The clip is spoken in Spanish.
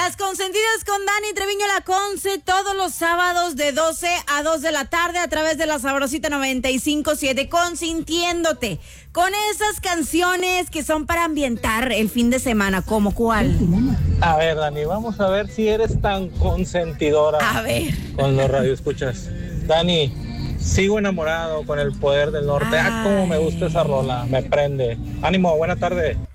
Las consentidas con Dani Treviño La Conce, todos los sábados de 12 a 2 de la tarde a través de la Sabrosita 95.7, consintiéndote con esas canciones que son para ambientar el fin de semana. ¿Cómo cuál? A ver, Dani, vamos a ver si eres tan consentidora. A ver. Con los radioescuchas. Dani, sigo enamorado con El Poder del Norte. Ah, cómo me gusta esa rola, me prende. Ánimo, buena tarde.